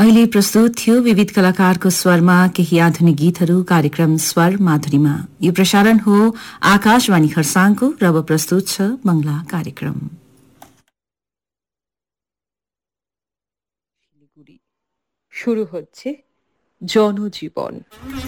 अहिले प्रस्तुत थियो विविध कलाकारको स्वरमा केही आधुनिक गीतहरू। कार्यक्रम स्वर माधुरीमा यो प्रसारण हो आकाशवाणी खरसाङको र अब प्रस्तुत छ बंगला कार्यक्रम। শুরু হচ্ছে জনজীবন।